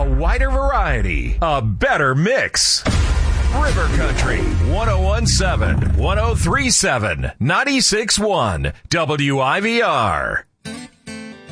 wider variety, a better mix. River Country, 1017, 1037, 96.1, WIVR.